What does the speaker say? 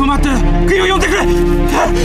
待って軍を呼んでくれ。